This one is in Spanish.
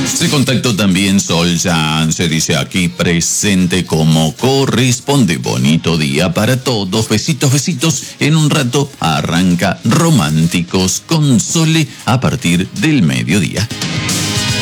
Se contactó también Sol Jan, se dice aquí presente como corresponde. Bonito día para todos, besitos, besitos. En un rato arranca Románticos con Sole a partir del mediodía.